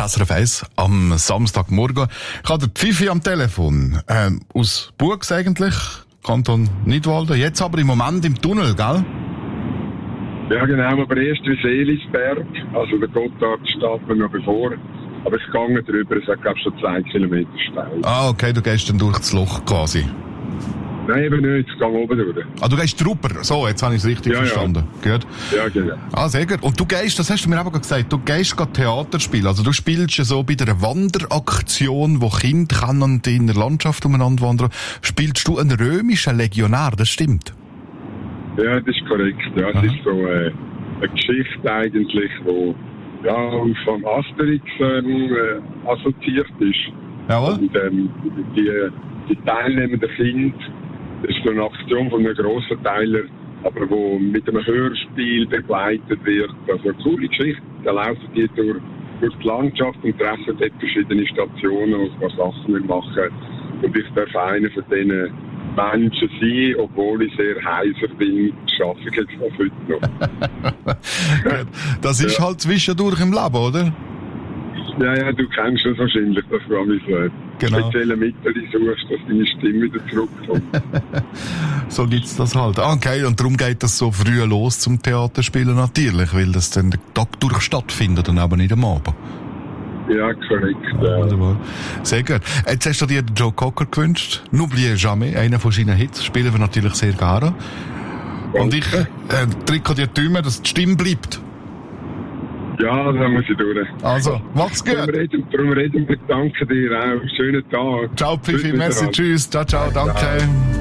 SRF 1 am Samstagmorgen. Ich habe den Pfiffi am Telefon. Aus Buchs eigentlich, Kanton Nidwalden. Jetzt aber im Moment im Tunnel, gell? Ja, genau, aber erst wie Seelisberg. Also der Gotthard steht mir noch bevor. Aber ich gehe drüber, es hat, glaube ich, schon 2 Kilometer steil. Ah, okay, du gehst dann durch das Loch quasi. Nein, eben nicht, ich gehe oben durch. Ah, du gehst drüber. So, jetzt habe ich es richtig verstanden. Ja. Gut. Ja, genau. Ah, sehr gut. Und du gehst, das hast du mir aber gesagt, du gehst Theater spielen. Also du spielst ja so bei der Wanderaktion, wo Kinder können in der Landschaft umeinander wandern. Spielst du einen römischen Legionär, das stimmt? Ja, das ist korrekt. Ja, es ist so eine Geschichte eigentlich, die vom Asterix assoziiert ist. Jawohl. Und die teilnehmenden Kinder, das ist so eine Aktion von einem grossen Teiler, aber wo mit einem Hörspiel begleitet wird. Also eine coole Geschichte. Da laufen die durch die Landschaft und treffen dort verschiedene Stationen, wo sie Sachen machen. Und ich darf einer von diesen Menschen sein, obwohl ich sehr heiser bin, schaffe ich jetzt noch heute noch. Das ist halt zwischendurch im Leben, oder? Ja, du kennst das wahrscheinlich, dass du an spezielle Mittel suchst, dass deine Stimme wieder zurückkommt. So gibt's das halt. Okay, und darum geht das so früh los zum Theaterspielen natürlich, weil das dann den Tag durch stattfindet und aber nicht am Abend. Ja, korrekt. Wunderbar. Sehr gut. Jetzt hast du dir den Joe Cocker gewünscht. N'oubliez jamais, einer von seinen Hits. Spielen wir natürlich sehr gerne. Und ich drücke dir die Daumen, dass die Stimme bleibt. Ja, da muss ich durch. Also, mach's gut. Darum reden wir. Danke dir auch. Schönen Tag. Ciao, Pfiffi. Merci, tschüss. Ciao, ciao. Danke. Ciao.